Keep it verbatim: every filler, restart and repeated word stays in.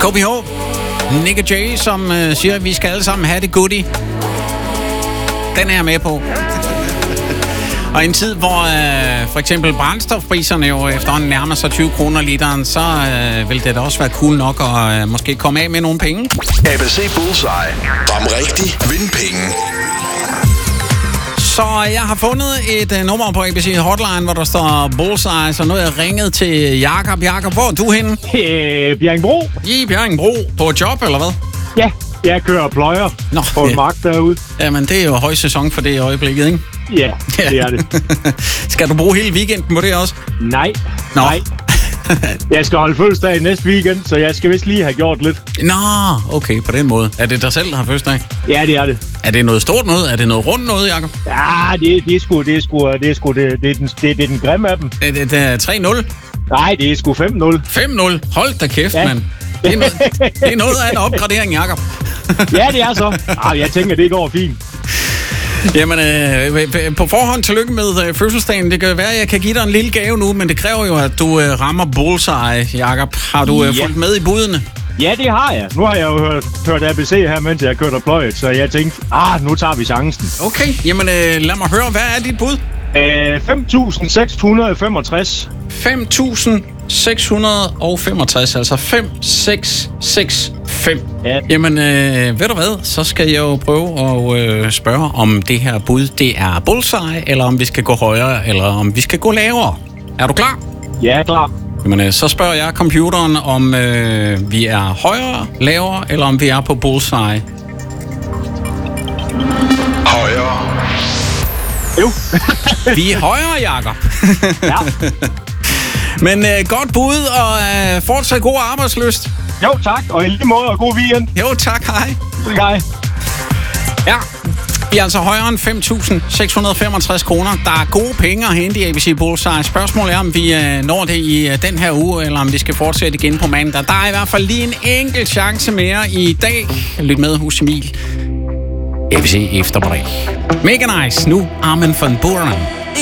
K B H, Nick og Jay, som øh, siger, at vi skal alle sammen have det goodie. Den er jeg med på. Og i en tid, hvor øh, for eksempel brændstofpriserne jo efterhånden nærmer sig tyve kroner literen, så øh, vil det da også være cool nok at øh, måske komme af med nogle penge. A B C Bullseye. Ram rigtig, vind penge. Så jeg har fundet et uh, nummer på A B C Hotline, hvor der står Bullseye, så nu er jeg ringet til Jakob. Jakob, hvor er du henne? Øh, Bjerringbro. I Bjerringbro. På et job, eller hvad? Ja, jeg kører pløjer Nå, på en ja. mark derude. Jamen, det er jo højsæson for det i øjeblikket, ikke? Ja, det er det. Skal du bruge hele weekenden på det også? Nej, Nå. nej. Jeg skal holde fødselsdag næste weekend, så jeg skal vist lige have gjort lidt. Nå, okay, på den måde. Er det dig selv, der har fødselsdag? Ja, det er det. Er det noget stort noget? Er det noget rundt noget, Jakob? Ja, det, det er sgu, det er sgu, det er sgu, det, det, er den, det, det er den grimme af dem. Er det, det er tre nul? Nej, det er sgu fem nul. fem nul? Hold da kæft, Ja. mand. Det er, noget, det er noget af en opgradering, Jakob. Ja, det er så. Ah, jeg tænker, det går fint. Jamen, øh, på forhånd tillykke med øh, fødselsdagen. Det kan være, at jeg kan give dig en lille gave nu, men det kræver jo, at du øh, rammer Bullseye, Jakob. Har du øh, Ja. fulgt med i budene? Ja, det har jeg. Nu har jeg jo hørt, hørt A B C her, mens jeg kørte pløjet, så jeg tænkte, ah, nu tager vi chancen. Okay, jamen øh, lad mig høre, hvad er dit bud? Øh, fem tusind seks hundrede femogtres. fem tusind seks hundrede femogtres, altså fem seks seks fem. Ja. Jamen, øh, ved du hvad, så skal jeg jo prøve at øh, spørge, om det her bud, det er Bullseye, eller om vi skal gå højere, eller om vi skal gå lavere. Er du klar? Ja, klar. Jamen, øh, så spørger jeg computeren, om øh, vi er højere, lavere, eller om vi er på Bullseye. Højere. Jo. Vi er højere, Jakob. Ja. Men øh, godt bud, og øh, fortsat god arbejdslyst. Jo, tak. Og i lige måde, og god weekend. Jo, tak, hej. Hej. Ja, vi er altså højere end fem tusind seks hundrede femogtres kroner. Der er gode penge at hente i A B C Bullseye. Spørgsmålet er, om vi øh, når det i øh, den her uge, eller om vi skal fortsætte igen på mandag. Der er i hvert fald lige en enkelt chance mere i dag. Lyt med hos Emil. A B C Efterbræk. Mega nice. Nu Armin van Buuren.